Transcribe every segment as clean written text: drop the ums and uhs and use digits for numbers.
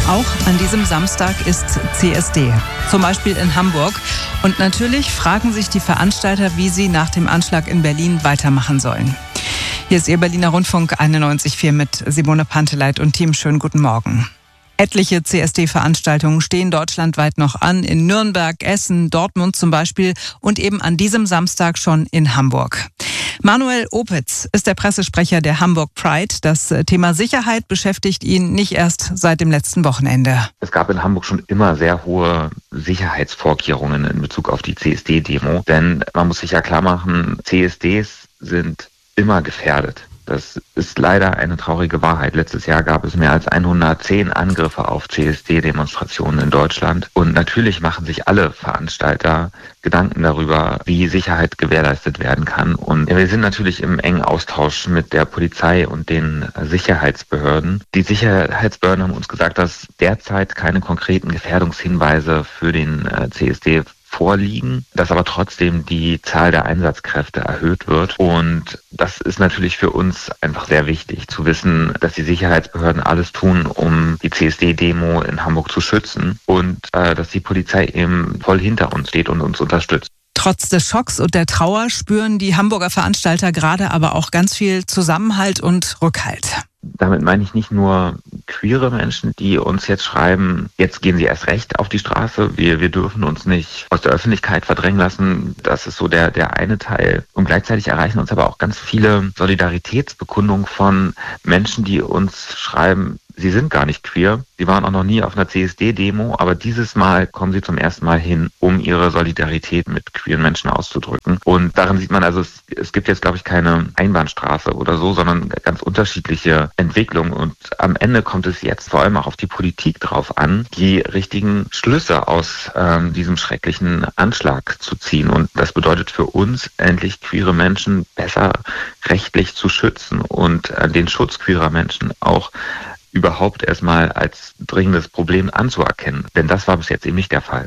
Auch an diesem Samstag ist CSD, zum Beispiel in Hamburg. Und natürlich fragen sich die Veranstalter, wie sie nach dem Anschlag in Berlin weitermachen sollen. Hier ist Ihr Berliner Rundfunk 91,4 mit Simone Panteleit und Team. Schönen guten Morgen. Etliche CSD-Veranstaltungen stehen deutschlandweit noch an, in Nürnberg, Essen, Dortmund zum Beispiel und eben an diesem Samstag schon in Hamburg. Manuel Opitz ist der Pressesprecher der Hamburg Pride. Das Thema Sicherheit beschäftigt ihn nicht erst seit dem letzten Wochenende. Es gab in Hamburg schon immer sehr hohe Sicherheitsvorkehrungen in Bezug auf die CSD-Demo. Denn man muss sich ja klar machen, CSDs sind immer gefährdet. Das ist leider eine traurige Wahrheit. Letztes Jahr gab es mehr als 110 Angriffe auf CSD-Demonstrationen in Deutschland. Und natürlich machen sich alle Veranstalter Gedanken darüber, wie Sicherheit gewährleistet werden kann. Und wir sind natürlich im engen Austausch mit der Polizei und den Sicherheitsbehörden. Die Sicherheitsbehörden haben uns gesagt, dass derzeit keine konkreten Gefährdungshinweise für den CSD vorliegen, dass aber trotzdem die Zahl der Einsatzkräfte erhöht wird. Und das ist natürlich für uns einfach sehr wichtig, zu wissen, dass die Sicherheitsbehörden alles tun, um die CSD-Demo in Hamburg zu schützen und dass die Polizei eben voll hinter uns steht und uns unterstützt. Trotz des Schocks und der Trauer spüren die Hamburger Veranstalter gerade aber auch ganz viel Zusammenhalt und Rückhalt. Damit meine ich nicht nur queere Menschen, die uns jetzt schreiben, jetzt gehen sie erst recht auf die Straße, wir dürfen uns nicht aus der Öffentlichkeit verdrängen lassen. Das ist so der eine Teil. Und gleichzeitig erreichen uns aber auch ganz viele Solidaritätsbekundungen von Menschen, die uns schreiben, sie sind gar nicht queer. Sie waren auch noch nie auf einer CSD-Demo, aber dieses Mal kommen sie zum ersten Mal hin, um ihre Solidarität mit queeren Menschen auszudrücken. Und darin sieht man also, es gibt jetzt, glaube ich, keine Einbahnstraße oder so, sondern ganz unterschiedliche Entwicklungen. Und am Ende kommt es jetzt vor allem auch auf die Politik drauf an, die richtigen Schlüsse aus diesem schrecklichen Anschlag zu ziehen. Und das bedeutet für uns, endlich queere Menschen besser rechtlich zu schützen und den Schutz queerer Menschen auch überhaupt erstmal als dringendes Problem anzuerkennen. Denn das war bis jetzt eben nicht der Fall.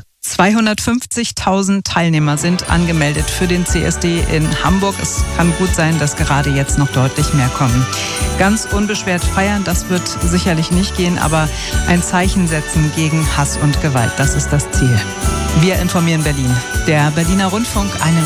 250.000 Teilnehmer sind angemeldet für den CSD in Hamburg. Es kann gut sein, dass gerade jetzt noch deutlich mehr kommen. Ganz unbeschwert feiern, das wird sicherlich nicht gehen, aber ein Zeichen setzen gegen Hass und Gewalt, das ist das Ziel. Wir informieren Berlin. Der Berliner Rundfunk,